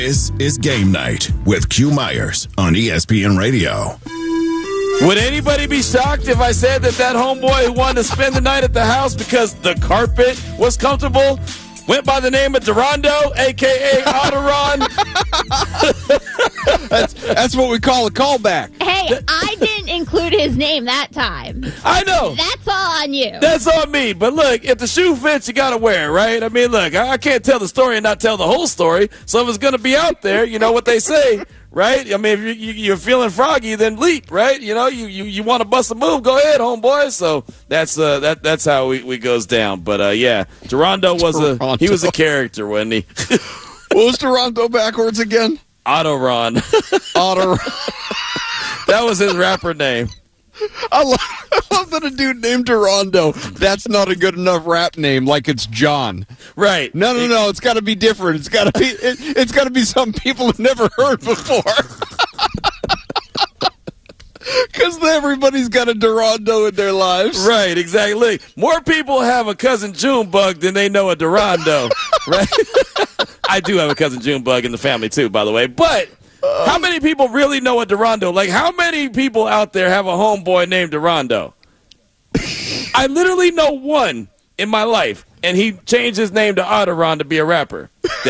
This is Game Night with Q Myers on ESPN Radio. Would anybody be shocked if I said that homeboy who wanted to spend the night at the house because the carpet was comfortable went by the name of Durando, a.k.a. Otteron? That's what we call a callback. Hey, I didn't include his name that time. I know. That's all on you. That's on me. But look, if the shoe fits, you got to wear it, right? I mean, look, I can't tell the story and not tell the whole story. So if it's going to be out there, you know what they say, right? I mean, if you're feeling froggy, then leap, right? You know, you want to bust a move, go ahead, homeboy. So that's how we goes down. But yeah, Durando was a character, wasn't he? What was Durando backwards again? Otteron. Otteron. That was his rapper name. I love that a dude named Durando. That's not a good enough rap name, like it's John. Right. No. It's got to be different. It's got to be something people have never heard before. Because everybody's got a Durando in their lives. Right, exactly. More people have a cousin Junebug than they know a Durando. Right? I do have a cousin Junebug in the family, too, by the way. But how many people really know a Durando? Like, how many people out there have a homeboy named Durando? I literally know one in my life, and he changed his name to Otteron to be a rapper.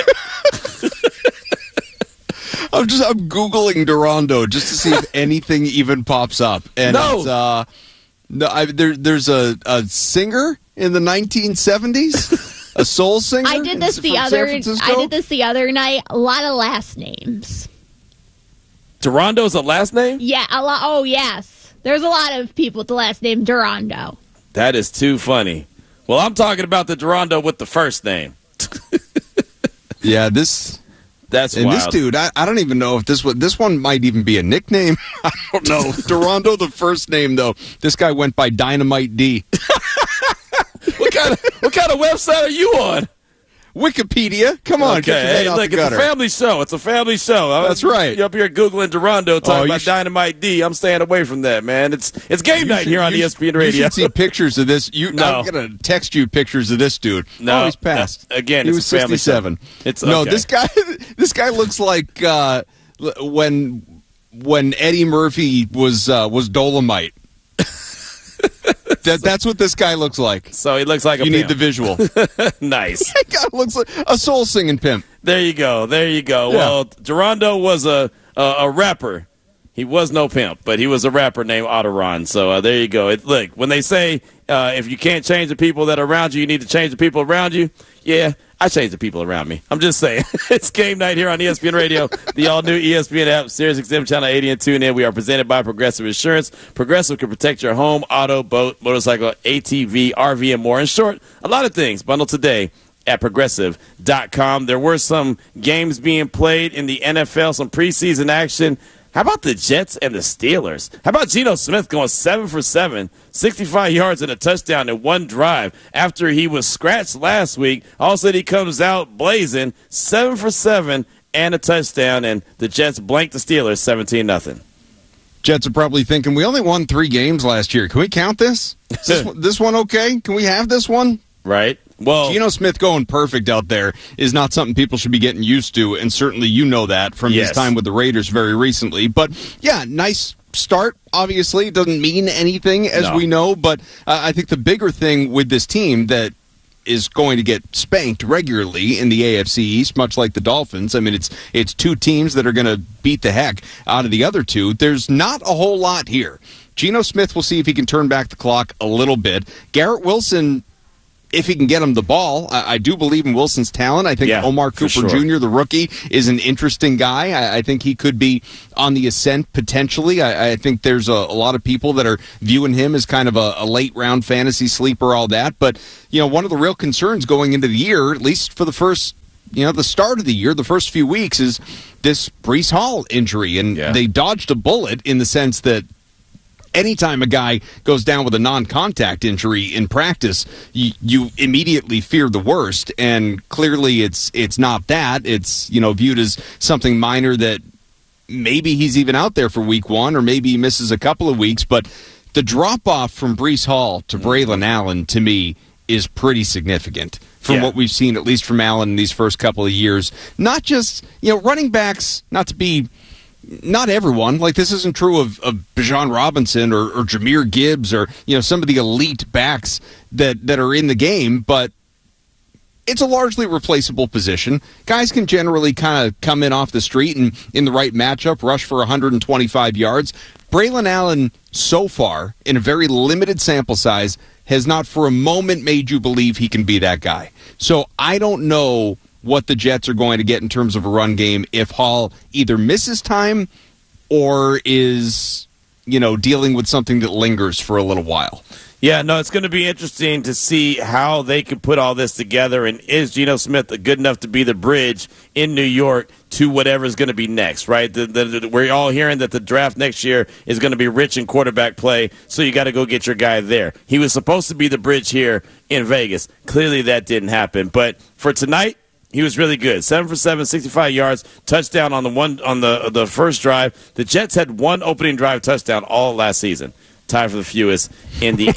I'm Googling Durando just to see if anything even pops up. And there's a singer in the 1970s. A soul singer? I did this the other night. A lot of last names. Durando's a last name? Yeah, a lot. Oh, yes. There's a lot of people with the last name Durando. That is too funny. Well, I'm talking about the Durando with the first name. Yeah, that's wild. This dude, I don't even know if this one might even be a nickname. I don't know. Durando, the first name, though. This guy went by Dynamite D. What kind of website are you on? Wikipedia. Come on. Okay. Hey, look, it's a family show. It's a family show. That's right. You're up here Googling Durando talking about Dynamite D. I'm staying away from that, man. It's game night here on ESPN Radio. You should see pictures of this. I'm going to text you pictures of this dude. No. He's passed. Again, he was 67. It's okay. No, this guy looks like when Eddie Murphy was Dolomite. That's what this guy looks like. So he looks like a pimp. You need the visual. Nice. That guy looks like a soul singing pimp. There you go. Yeah. Well, Durando was a rapper. He was no pimp, but he was a rapper named Otteron. So there you go. Look, when they say if you can't change the people that are around you, you need to change the people around you. Yeah, I change the people around me. I'm just saying. It's game night here on ESPN Radio, the all-new ESPN app, SiriusXM Channel 80 and tune in. We are presented by Progressive Insurance. Progressive can protect your home, auto, boat, motorcycle, ATV, RV, and more. In short, a lot of things. Bundle today at Progressive.com. There were some games being played in the NFL, some preseason action. How about the Jets and the Steelers? How about Geno Smith going 7 for 7, 65 yards and a touchdown in one drive after he was scratched last week? All of a sudden he comes out blazing, 7 for 7 and a touchdown, and the Jets blanked the Steelers 17-0. Jets are probably thinking, we only won 3 games last year. Can we count this? Is this one okay? Can we have this one? Right. Well, Geno Smith going perfect out there is not something people should be getting used to, and certainly you know that from his time with the Raiders very recently. But, yeah, nice start, obviously. It doesn't mean anything, as we know, but I think the bigger thing with this team that is going to get spanked regularly in the AFC East, much like the Dolphins. I mean, it's 2 teams that are going to beat the heck out of the other 2. There's not a whole lot here. Geno Smith will see if he can turn back the clock a little bit. Garrett Wilson, if he can get him the ball, I do believe in Wilson's talent. I think Omar Cooper Jr., the rookie, is an interesting guy. I think he could be on the ascent potentially. I think there's a lot of people that are viewing him as kind of a late-round fantasy sleeper, all that. But, one of the real concerns going into the year, at least for the first, the start of the year, the first few weeks, is this Breece Hall injury. And they dodged a bullet in the sense that anytime a guy goes down with a non-contact injury in practice, you immediately fear the worst, and clearly it's not that. It's viewed as something minor that maybe he's even out there for week 1, or maybe he misses a couple of weeks. But the drop-off from Breece Hall to Braylon Allen, to me, is pretty significant from what we've seen, at least from Allen in these first couple of years. Not just, running backs, not everyone. Like, this isn't true of Bijan Robinson or Jahmyr Gibbs or, some of the elite backs that are in the game, but it's a largely replaceable position. Guys can generally kind of come in off the street and, in the right matchup, rush for 125 yards. Braylon Allen, so far, in a very limited sample size, has not for a moment made you believe he can be that guy. So I don't know what the Jets are going to get in terms of a run game if Hall either misses time or is, dealing with something that lingers for a little while. Yeah, no, it's going to be interesting to see how they can put all this together. And is Geno Smith good enough to be the bridge in New York to whatever is going to be next, right? We're all hearing that the draft next year is going to be rich in quarterback play, so you got to go get your guy there. He was supposed to be the bridge here in Vegas. Clearly that didn't happen. But for tonight, he was really good. 7 for 7, 65 yards, touchdown on the first drive. The Jets had one opening drive touchdown all last season. Tied for the fewest in the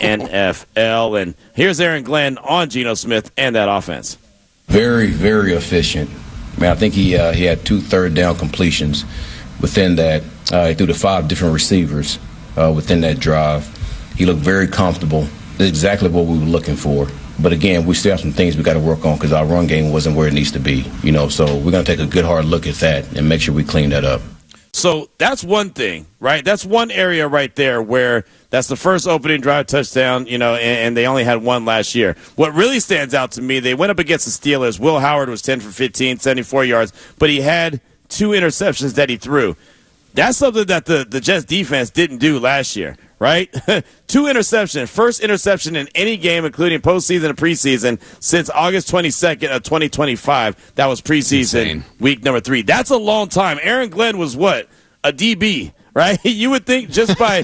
NFL. And here's Aaron Glenn on Geno Smith and that offense. Very, very efficient. I think he had 2 third-down completions within that. He threw to 5 different receivers within that drive. He looked very comfortable. That's exactly what we were looking for. But, again, we still have some things we got to work on because our run game wasn't where it needs to be. So we're going to take a good, hard look at that and make sure we clean that up. So that's one thing, right? That's one area right there where that's the first opening drive touchdown, and they only had one last year. What really stands out to me, they went up against the Steelers. Will Howard was 10 for 15, 74 yards, but he had 2 interceptions that he threw. That's something that the Jets defense didn't do last year, right? 2 interceptions, first interception in any game, including postseason and preseason, since August 22nd of 2025. That was preseason week number 3. That's a long time. Aaron Glenn was what? A DB, right? You would think just by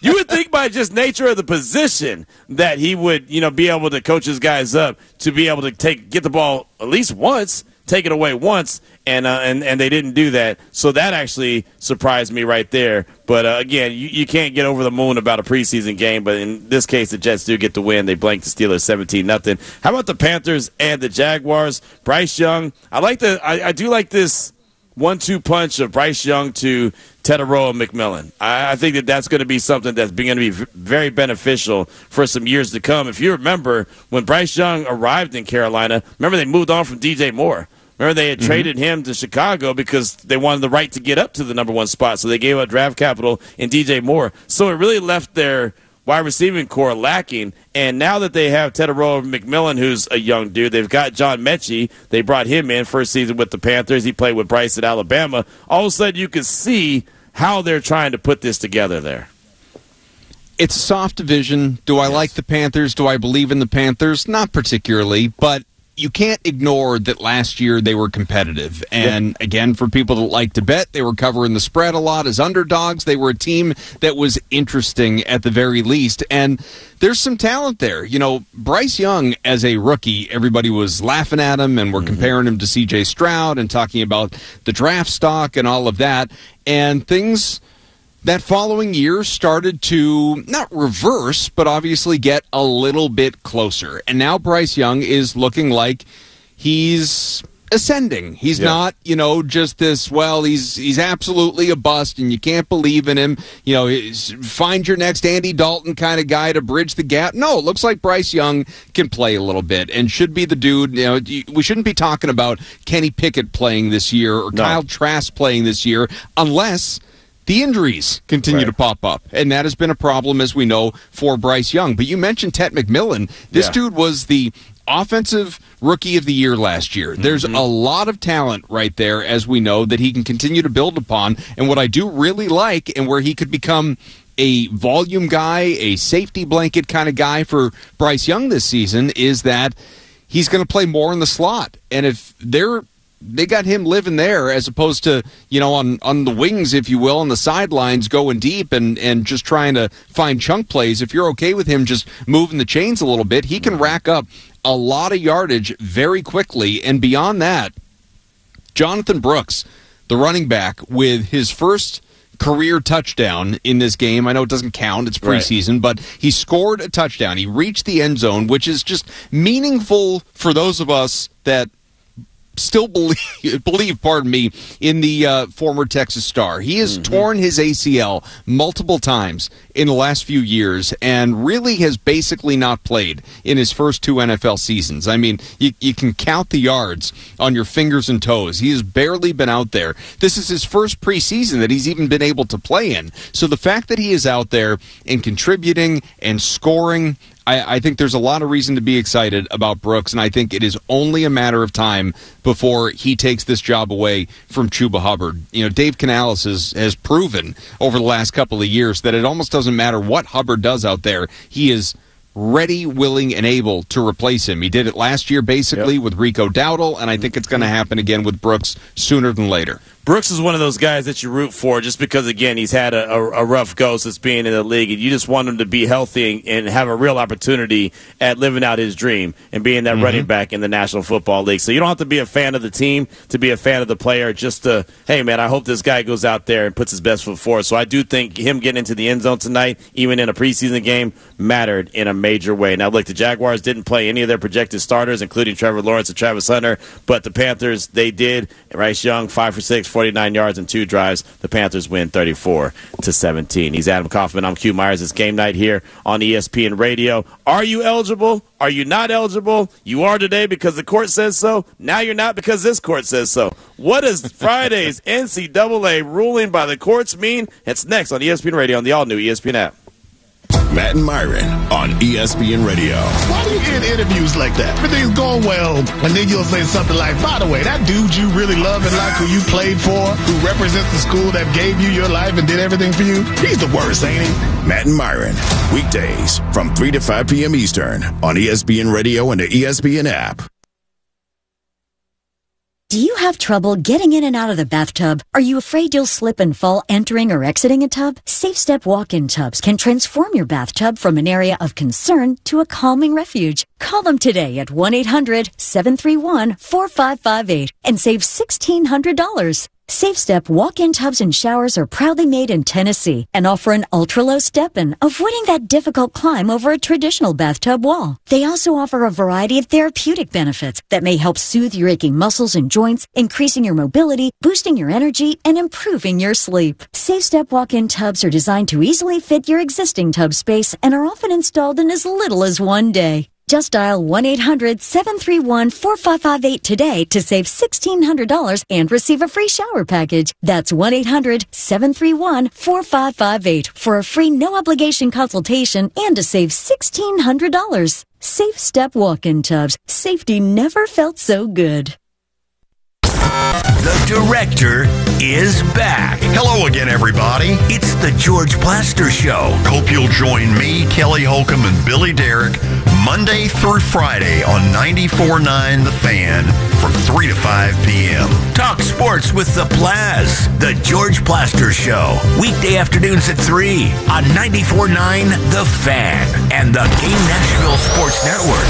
just nature of the position that he would, be able to coach his guys up to be able to get the ball at least once, take it away once, and they didn't do that. So that actually surprised me right there. But, again, you can't get over the moon about a preseason game. But in this case, the Jets do get the win. They blanked the Steelers 17-0. How about the Panthers and the Jaguars? Bryce Young, I do like this 1-2 punch of Bryce Young to Teteroa McMillan. I think that's going to be something that's going to be very beneficial for some years to come. If you remember, when Bryce Young arrived in Carolina, remember they moved on from DJ Moore. Remember, they had traded him to Chicago because they wanted the right to get up to the number 1 spot, so they gave up draft capital in DJ Moore. So it really left their wide receiving core lacking, and now that they have Teteroa McMillan, who's a young dude, they've got John Mechie. They brought him in first season with the Panthers. He played with Bryce at Alabama. All of a sudden, you can see how they're trying to put this together there. It's a soft division. Do I like the Panthers? Do I believe in the Panthers? Not particularly, but you can't ignore that last year they were competitive. And again, for people that like to bet, they were covering the spread a lot as underdogs. They were a team that was interesting at the very least. And there's some talent there. Bryce Young as a rookie, everybody was laughing at him and were comparing him to C.J. Stroud and talking about the draft stock and all of that. And things that following year started to not reverse, but obviously get a little bit closer. And now Bryce Young is looking like he's ascending. He's not, just this, he's absolutely a bust and you can't believe in him. Find your next Andy Dalton kind of guy to bridge the gap. No, it looks like Bryce Young can play a little bit and should be the dude. We shouldn't be talking about Kenny Pickett playing this year or Kyle Trask playing this year unless the injuries continue to pop up, and that has been a problem, as we know, for Bryce Young. But you mentioned Tet McMillan. This dude was the offensive rookie of the year last year. There's a lot of talent right there, as we know, that he can continue to build upon. And what I do really like, and where he could become a volume guy, a safety blanket kind of guy for Bryce Young this season, is that he's going to play more in the slot. And if they got him living there as opposed to, on the wings, if you will, on the sidelines going deep and just trying to find chunk plays. If you're okay with him just moving the chains a little bit, he can rack up a lot of yardage very quickly. And beyond that, Jonathan Brooks, the running back, with his first career touchdown in this game. I know it doesn't count. It's preseason, but he scored a touchdown. He reached the end zone, which is just meaningful for those of us that still believe, in the former Texas star. He has torn his ACL multiple times in the last few years and really has basically not played in his first 2 NFL seasons. I mean, you can count the yards on your fingers and toes. He has barely been out there. This is his first preseason that he's even been able to play in. So the fact that he is out there and contributing and scoring, I think there's a lot of reason to be excited about Brooks, and I think it is only a matter of time before he takes this job away from Chuba Hubbard. You know, Dave Canales has proven over the last couple of years that it almost doesn't matter what Hubbard does out there. He is ready, willing, and able to replace him. He did it last year, basically, with Rico Dowdle, and I think it's going to happen again with Brooks sooner than later. Brooks is one of those guys that you root for just because, again, he's had a rough go since being in the league, and you just want him to be healthy and have a real opportunity at living out his dream and being that running back in the National Football League. So you don't have to be a fan of the team to be a fan of the player, just to, hey, man, I hope this guy goes out there and puts his best foot forward. So I do think him getting into the end zone tonight, even in a preseason game, mattered in a major way. Now, look, the Jaguars didn't play any of their projected starters, including Trevor Lawrence and Travis Hunter, but the Panthers, they did. Bryce Young, 5 for 6, 49 yards and 2 drives. The Panthers win 34-17. He's Adam Kaufman. I'm Q Myers. It's game night here on ESPN Radio. Are you eligible? Are you not eligible? You are today because the court says so. Now you're not because this court says so. What does Friday's NCAA ruling by the courts mean? It's next on ESPN Radio on the all-new ESPN app. Matt and Myron on ESPN Radio. Why do you end interviews like that? Everything's going well, and then you'll say something like, by the way, that dude you really love and like, who you played for, who represents the school that gave you your life and did everything for you, he's the worst, ain't he? Matt and Myron, weekdays from 3 to 5 p.m. Eastern on ESPN Radio and the ESPN app. Do you have trouble getting in and out of the bathtub? Are you afraid you'll slip and fall entering or exiting a tub? Safe Step walk-in tubs can transform your bathtub from an area of concern to a calming refuge. Call them today at 1-800-731-4558 and save $1,600. Safe Step walk-in tubs and showers are proudly made in Tennessee and offer an ultra-low step-in, avoiding that difficult climb over a traditional bathtub wall. They also offer a variety of therapeutic benefits that may help soothe your aching muscles and joints, increasing your mobility, boosting your energy, and improving your sleep. Safe Step walk-in tubs are designed to easily fit your existing tub space and are often installed in as little as 1 day. Just dial 1-800-731-4558 today to save $1,600 and receive a free shower package. That's 1-800-731-4558 for a free no-obligation consultation and to save $1,600. Safe Step walk-in tubs. Safety never felt so good. The director is back. Hello again, everybody. It's the George Plaster Show. Hope you'll join me, Kelly Holcomb, and Billy Derrick Monday through Friday on 94.9 The Fan from 3 to 5 p.m. Talk sports with the Plaz. The George Plaster Show. Weekday afternoons at 3 on 94.9 The Fan and the Game Nashville Sports Network.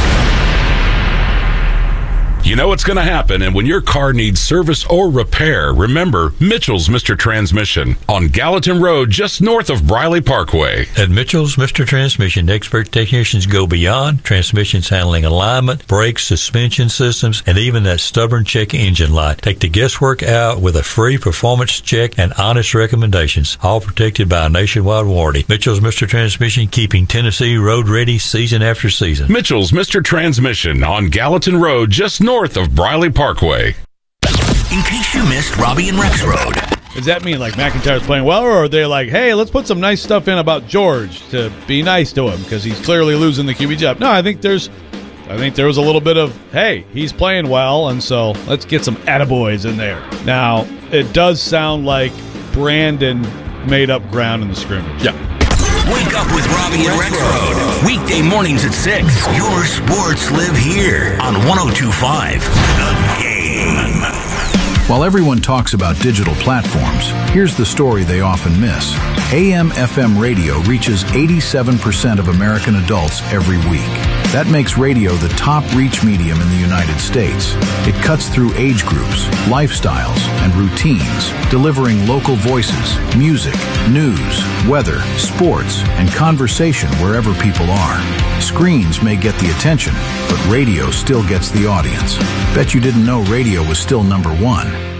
You know what's going to happen, and when your car needs service or repair, remember Mitchell's Mr. Transmission on Gallatin Road, just north of Briley Parkway. At Mitchell's Mr. Transmission, expert technicians go beyond transmissions handling alignment, brakes, suspension systems, and even that stubborn check engine light. Take the guesswork out with a free performance check and honest recommendations, all protected by a nationwide warranty. Mitchell's Mr. Transmission, keeping Tennessee road ready season after season. Mitchell's Mr. Transmission on Gallatin Road, just north of Briley Parkway. In case you missed Robbie and Rex Road. Does that mean like McIntyre's playing well, or are they like, hey, let's put some nice stuff in about George to be nice to him because he's clearly losing the QB job? No, I think there was a little bit of, hey, he's playing well, and so let's get some attaboys in there. Now, it does sound like Brandon made up ground in the scrimmage. Yeah. Wake up with Robbie and Rex Road. Weekday mornings at 6. Your sports live here on 102.5 The Game. While everyone talks about digital platforms, here's the story they often miss. AM/FM radio reaches 87% of American adults every week. That makes radio the top reach medium in the United States. It cuts through age groups, lifestyles, and routines, delivering local voices, music, news, weather, sports, and conversation wherever people are. Screens may get the attention, but radio still gets the audience. Bet you didn't know radio was still number one.